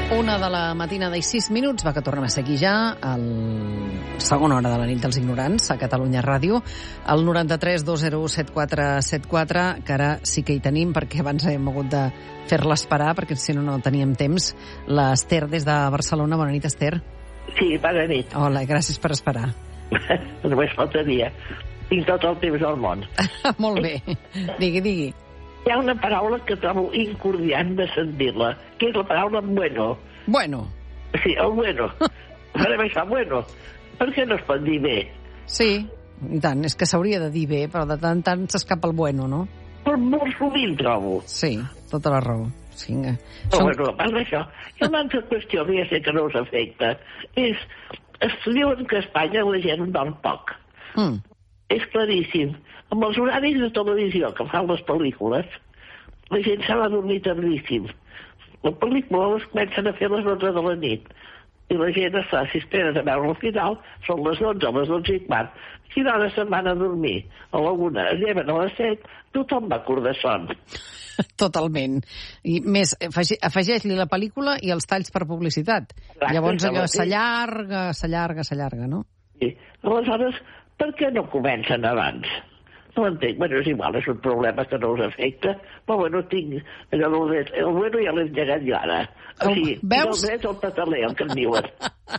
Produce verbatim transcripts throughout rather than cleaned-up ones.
Una de la matinada i sis minuts, va que tornem a seguir ja el segona hora de la nit dels ignorants a Catalunya Ràdio, el noranta-tres dos zero u set quatre set quatre, que ara sí que hi tenim, perquè abans hem hagut de fer-la esperar, perquè si no no teníem temps. L'Ester des de Barcelona. Bona nit, Ester. Sí, bona nit. Hola, gràcies per esperar. Només faltaria. Tinc tot el temps del món. Molt bé. Digui, digui. Hi ha una paraula que trobo incordiant de sentir-la, que és la paraula bueno. Bueno. Sí, el bueno. Farem això, bueno. Per què no es pot dir bé? Sí, i tant. És que s'hauria de dir bé, però de tant en tant s'escapa el bueno, no? Però molt sovint trobo. Sí, tota la raó. Sí. Però Som... bueno, a part d'això, hi ha una altra qüestió que ja sé que no us afecta. És, es diuen que a Espanya la gent dorm poc. Mm. És claríssim. Amb els horaris de televisió que fan les pel·lícules, la gent s'ha de dormir tardíssim. La pel·lícula les comencen a fer a les dotze de la nit. I la gent està, si esperen a veure al final, són les dotze, les dotze i quart. Quina hora se'n van a dormir? A la una, es lleven a les set, tothom va curt de son. Totalment. I més, afegeix-li la pel·lícula i els talls per publicitat. Exacte, llavors s'allarga, s'allarga, s'allarga, no? Sí. Aleshores, per què no comencen abans? No entenc. Bueno, és igual, és un problema que no us afecta, però bueno, tinc allò del dret. El bueno ja l'he engegat jo ara. O sigui, veus? El dret el pataler, el que em diuen.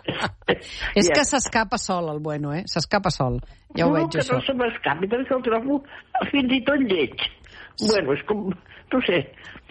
És que s'escapa sol, el bueno, eh? S'escapa sol. Ja ho no, veig, que això. No se m'escapi, perquè el trobo fins i tot lleig. Bueno, és com... No sé,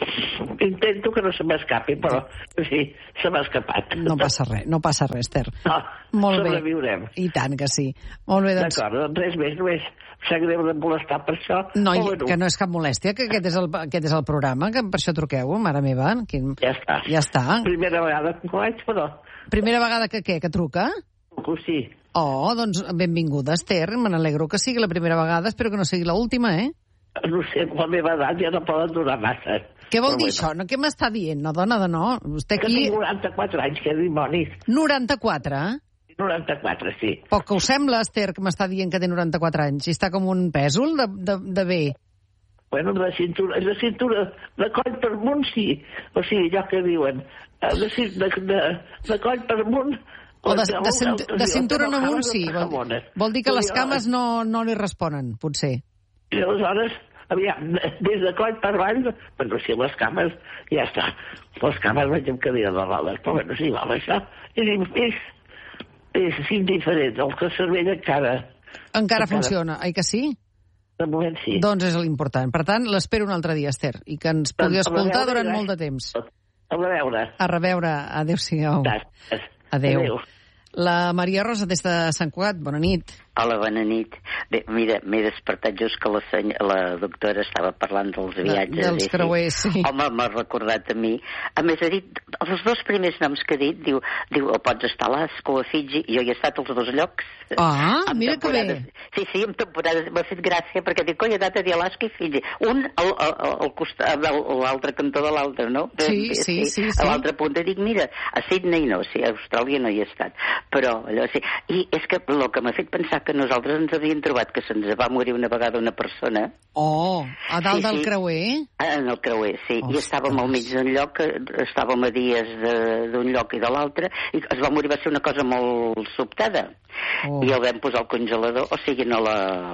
intento que no se m'escapi, però sí, se m'ha escapat. No passa res, no passa res, Ter. No, molt sobreviurem. Bé. I tant que sí. Molt bé, doncs... D'acord, doncs res més, només sap greu de molestar per això. No, oh, bueno. Que no és cap molèstia, que aquest és el, aquest és el programa, que per això truqueu, mare meva. Quin... Ja està. Ja està. Primera vegada que ho faig, però... Primera vegada que què, que truca? Truco, sí. Oh, doncs benvinguda, Ester, me n'alegro que sigui la primera vegada, espero que no sigui l'última, eh? No sé, amb la meva edat ja no poden durar massa. Què vol però dir bueno. Això? No, què m'està dient? No, dona, de no. Vostè que aquí... tinc noranta-quatre anys, que dimonis. noranta-quatre? noranta-quatre, sí. Poc que ho sembla, Ester, que m'està dient que té noranta-quatre anys. I està com un pèsol de, de, de bé. Bueno, de cintura, de cintura, de coll per amunt, sí. O sigui, allò que diuen, de, de, de, de coll per amunt... O de, de, cint, de cintura en amunt, sí. Vol, vol dir que les cames no, no li responen, potser. I aleshores, aviam, des de coll per avall, bueno, si les cames, ja està. Les cames vaig amb cadira de rodes, però bueno, sí, val, això és, és, és indiferent. El que cervell encara... Encara, encara funciona, oi que sí? De moment sí. Doncs és l'important. Per tant, l'espero un altre dia, Ester, i que ens pugui escoltar durant molt de temps. A reveure. A reveure. Adéu-siau. Adéu. Adéu. La Maria Rosa, des de Sant Cugat, bona nit. Hola, bona nit. Bé, mira, m'he despertat just que la, seny... la doctora estava parlant dels viatges. De, dels creuers, sí. Home, m'ha recordat a mi. A més, ha dit, els dos primers noms que ha dit, diu, diu o pots estar a Lasco o a Fiji, i jo hi he estat als dos llocs. Ah, mira que bé. Sí, sí, en temporades m'ha fet gràcia, perquè dic, coi, he anat a dir Alaska i Fiji. Un al, al, al costat, a l'altre cantó de l'altre, no? Sí, sí, sí, sí. A l'altre punt, i dic, mira, a Sydney no, sí, a Austràlia no hi he estat. Però, allò sí. I és que el que m'ha fet pensar que nosaltres ens havíem trobat que se'ns va morir una vegada una persona. Oh, a dalt sí, del sí. creuer? En el creuer, sí. Ostres. I estàvem al mig d'un lloc, estàvem a dies d'un lloc i de l'altre, i es va morir, va ser una cosa molt sobtada. Oh. I el vam posar al congelador, o sigui, no la...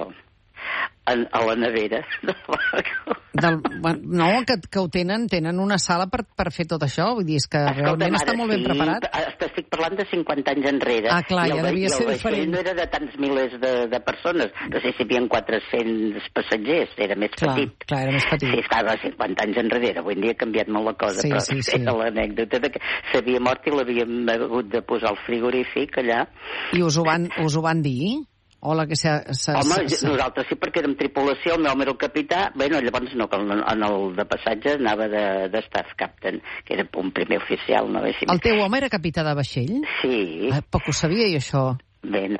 A, a la nevera. Del, no, que, que ho tenen, tenen una sala per, per fer tot això, vull dir, és que Escolta, realment està molt sí, ben preparat. Estic parlant de cinquanta anys enrere. Ah, clar, ja devia ser diferent. No era de tants milers de, de persones, no sé si hi havia quatre-cents passatgers, era més clar, petit. Clar, era més petit. Sí, estava cinquanta anys enrere, avui en dia ha canviat molt la cosa, sí, però sí, sí. era l'anècdota de que s'havia mort i l'havíem hagut de posar al frigorífic allà. I us ho van, us ho van dir? Hola, que s'ha... Home, nosaltres sí, perquè érem tripulació, el meu home era el capità, bueno, llavors no, que en el de passatge anava de, de staff captain, que era un primer oficial, no? El teu home era capità de vaixell? Sí. Ah, poc ho sabia, i això. Bé, no.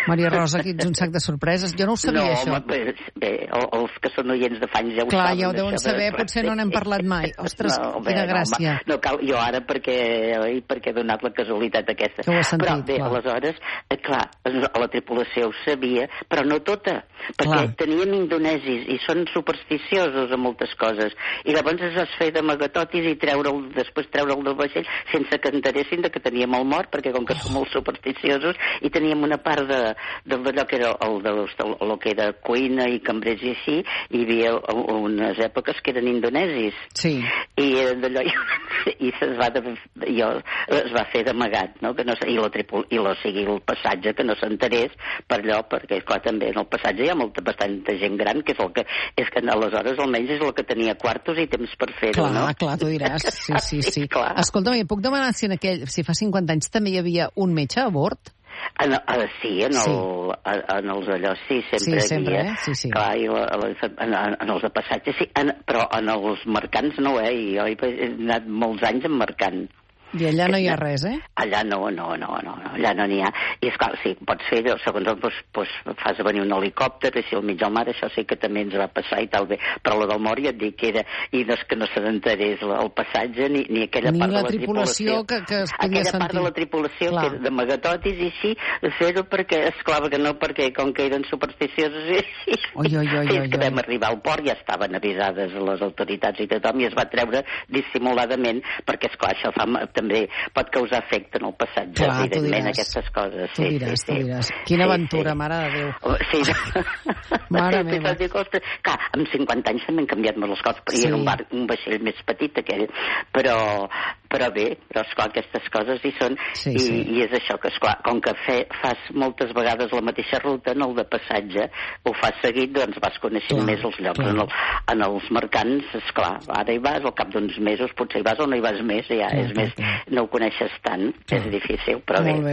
Maria Rosa, aquí ets un sac de sorpreses. Jo no ho sabia, no, això. No, bé, bé, els que són oients de Fanys ja ho Clar, saben. ja ho deuen saber, de... potser no n'hem parlat mai. Ostres, no, bé, quina gràcia. No, no cal, jo ara perquè, oi, perquè he donat la casualitat aquesta. Que ho has sentit, però bé, clar. aleshores, eh, clar, a la tripulació ho sabia, però no tota, perquè clar. Teníem indonesis i són supersticiosos a moltes coses. I llavors es va fer d'amagatotis i treure'l, després treure'l del vaixell sense que enteressin de que teníem el mort, perquè com que som molt supersticiosos i teníem una part de, de allò que era el, de, el, el que era cuina i cambrers i així, hi havia unes èpoques que eren indonesis. Sí. I eren d'allò, i, i es va, de, jo, es va fer d'amagat, no? Que no, i, la tripul, i la, sigui, el passatge que no s'enterés per allò, perquè clar, també en el passatge hi ha molta, bastanta gent gran, que és el que, és que aleshores almenys és el que tenia quartos i temps per fer-ho, clar, no? Clar, clar, tu diràs. Sí, sí, sí. sí. Escolta'm, puc demanar si en aquell, si fa cinquanta anys també hi havia un metge a bord? En, uh, sí, en, el, sí. En, en els allò, sí, sempre, sí, sempre havia. Eh? Sí, sí. Clar, i la, la, en, en els de passatge, sí, en, però en els mercants no, eh? I jo he anat molts anys en mercant. I allà no hi ha res, eh? Allà no, no, no, no, no allà no n'hi ha. I esclar, sí, pots fer, segons el, doncs, doncs, fas venir un helicòpter, i si al mig del mar, això sí que també ens va passar i tal bé. Però la del mort ja et dic que era, i no és que no se n'enterés el passatge, ni, ni aquella ni part la de la tripulació. Que, que es podia aquella sentir. part de la tripulació, clar. Que era d'amagatotis i així, fer-ho perquè, esclar, que no, perquè com que eren supersticiosos, i, oi, oi, oi, fins oi, que oi. vam arribar al port ja estaven avisades les autoritats i tothom, i es va treure dissimuladament, perquè, esclar, això fa, també pot causar efecte en el passatge, clar, evidentment, aquestes coses. Tu sí, diràs, sí, tu sí. diràs. Quina sí, aventura, sí. mare de Déu. Sí, mare sí, meva. Dic, ostres, clar, amb cinquanta anys també han canviat molt les coses, però sí. Era un, bar, un vaixell més petit aquell, però, però bé, però esclar, aquestes coses hi són, sí, i, sí. i és això, que esclar, com que fe, fas moltes vegades la mateixa ruta, en el de passatge, ho fas seguit, doncs vas coneixent clar, més els llocs. En, el, en els mercants, esclar, ara hi vas, al cap d'uns mesos potser hi vas o no hi vas més, ja clar, és clar, més, clar. No ho coneixes tant, clar. És difícil, però molt bé. bé.